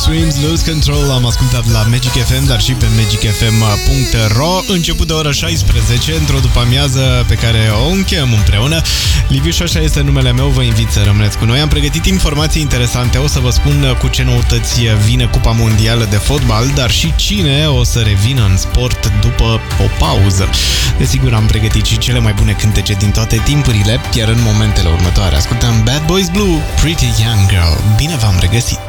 Extremes, Lose Control. Am ascultat la Magic FM, dar și pe magicfm.ro. Început de ora 16, într-o după-amiază pe care o încheiem împreună. Liviu Șoșa este numele meu, vă invit să rămâneți cu noi. Am pregătit informații interesante, o să vă spun cu ce noutăți vine Cupa Mondială de Fotbal, dar și cine o să revină în sport după o pauză. Desigur, am pregătit și cele mai bune cântece din toate timpurile, iar în momentele următoare ascultăm Bad Boys Blue, Pretty Young Girl. Bine v-am regăsit!